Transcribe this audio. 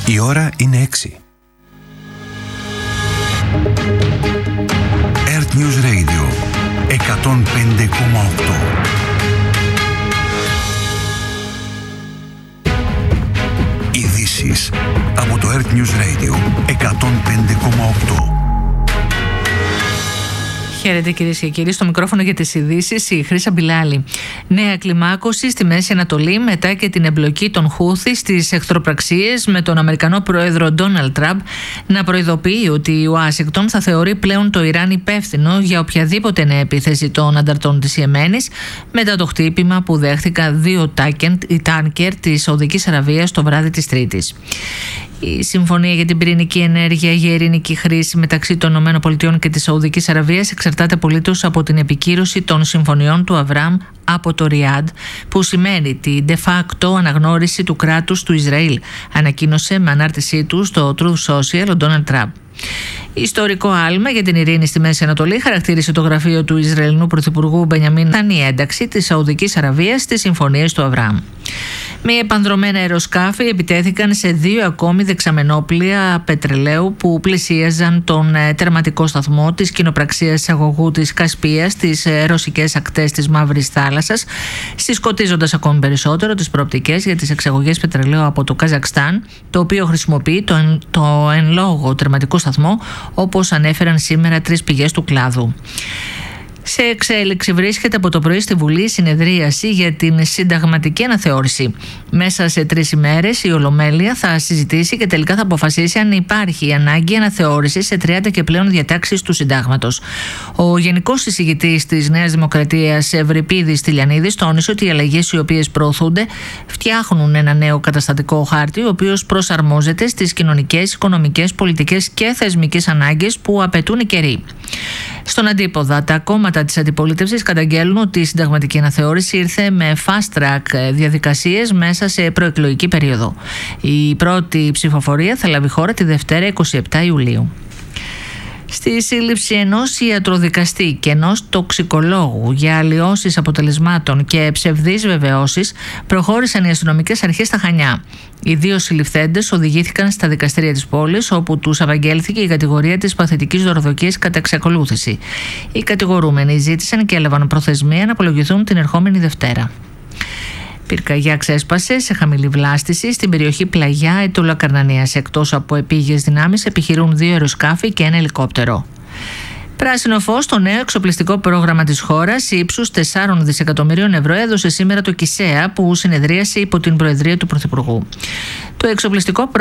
Η ώρα είναι 6. Earth News Radio 105,8. Ειδήσεις από το Earth News Radio 105,8. Χαίρετε κυρίες και κύριοι, στο μικρόφωνο για τις ειδήσεις η Χρύσα Μπιλάλη. Νέα κλιμάκωση στη Μέση Ανατολή μετά και την εμπλοκή των Χούθι στις εχθροπραξίες με τον Αμερικανό πρόεδρο Ντόναλντ Τραμπ να προειδοποιεί ότι η Ουάσιγκτον θα θεωρεί πλέον το Ιράν υπεύθυνο για οποιαδήποτε νέα επίθεση των ανταρτών της Ιεμένης μετά το χτύπημα που δέχθηκαν 2 τάνκερ της Σαουδικής Αραβίας το βράδυ της Τρίτης. Η συμφωνία για την πυρηνική ενέργεια για ειρηνική χρήση μεταξύ των ΗΠΑ και της Σαουδικής Αραβίας εξαρτάται απολύτως από την επικύρωση των συμφωνιών του Αβραάμ από το Ριάντ, που σημαίνει τη de facto αναγνώριση του κράτους του Ισραήλ, ανακοίνωσε με ανάρτησή του στο Truth Social ο Ντόναλντ Τραμπ. Ιστορικό άλμα για την ειρήνη στη Μέση Ανατολή χαρακτήρισε το γραφείο του Ισραηλινού Πρωθυπουργού Μπενιαμίν η ένταξη της Σαουδικής Αραβίας στις συμφωνίες του Αβραάμ. Μη επανδρομένα αεροσκάφη επιτέθηκαν σε 2 ακόμη δεξαμενόπλια πετρελαίου που πλησίαζαν τον τερματικό σταθμό της κοινοπραξίας εισαγωγού της Κασπίας στις ρωσικές ακτές της Μαύρης Θάλασσας, συσκοτίζοντας ακόμη περισσότερο τις προοπτικές για τις εξαγωγές πετρελαίου από το Καζακστάν, το οποίο χρησιμοποιεί το εν λόγω τερματικό σταθμό, όπως ανέφεραν σήμερα 3 πηγές του κλάδου. Σε εξέλιξη βρίσκεται από το πρωί στη Βουλή συνεδρίαση για την συνταγματική αναθεώρηση. Μέσα σε 3 ημέρες η Ολομέλεια θα συζητήσει και τελικά θα αποφασίσει αν υπάρχει ανάγκη αναθεώρησης σε 30 και πλέον διατάξεις του Συντάγματος. Ο Γενικός Εισηγητής της Νέας Δημοκρατίας, Ευρυπίδης Τηλιανίδης, τόνισε ότι οι αλλαγές οι οποίες προωθούνται φτιάχνουν ένα νέο καταστατικό χάρτη, ο οποίος προσαρμόζεται στις κοινωνικές, οικονομικές, πολιτικές και θεσμικές ανάγκες που απαιτούν οι καιροί. Στον αντίποδα, τα κόμματα της αντιπολίτευσης καταγγέλνουν ότι η συνταγματική αναθεώρηση ήρθε με fast track διαδικασίες μέσα σε προεκλογική περίοδο. Η πρώτη ψηφοφορία θα λάβει χώρα τη Δευτέρα 27 Ιουλίου. Στη σύλληψη ενός ιατροδικαστή και ενός τοξικολόγου για αλλοιώσεις αποτελεσμάτων και ψευδείς βεβαιώσεις προχώρησαν οι αστυνομικές αρχές στα Χανιά. Οι 2 συλληφθέντες οδηγήθηκαν στα δικαστήρια της πόλης, όπου τους απαγγέλθηκε η κατηγορία της παθητικής δωροδοκίας κατά εξακολούθηση. Οι κατηγορούμενοι ζήτησαν και έλαβαν προθεσμία να απολογηθούν την ερχόμενη Δευτέρα. Πυρκαγιά ξέσπασε σε χαμηλή βλάστηση στην περιοχή Πλαγιά Αιτούλα Καρνανίας. Εκτός από επίγειες δυνάμεις επιχειρούν 2 αεροσκάφη και 1 ελικόπτερο. Πράσινο φως στο νέο εξοπλιστικό πρόγραμμα της χώρας ύψους 4 δισεκατομμυρίων ευρώ έδωσε σήμερα το ΚΙΣΕΑ, που συνεδρίασε υπό την προεδρία του Πρωθυπουργού. Το εξοπλιστικό